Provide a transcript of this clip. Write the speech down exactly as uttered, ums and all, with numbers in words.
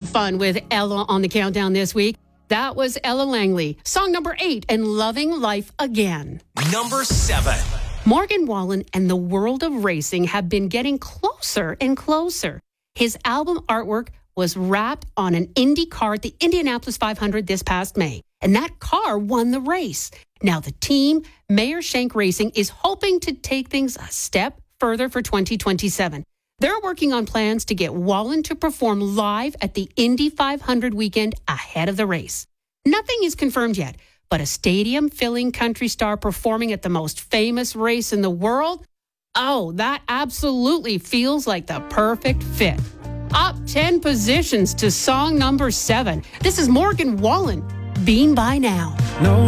fun with Ella on the countdown this week. That was Ella Langley. Song number eight, and Loving Life Again. Number seven. Morgan Wallen and the world of racing have been getting closer and closer. His album artwork was wrapped on an Indy car at the Indianapolis five hundred this past May, and that car won the race. Now the team, Mayer Shank Racing, is hoping to take things a step further for twenty twenty-seven. They're working on plans to get Wallen to perform live at the Indy five hundred weekend ahead of the race. Nothing is confirmed yet, but a stadium-filling country star performing at the most famous race in the world? Oh, that absolutely feels like the perfect fit. Up ten positions to song number seven. This is Morgan Wallen, Bean By Now. No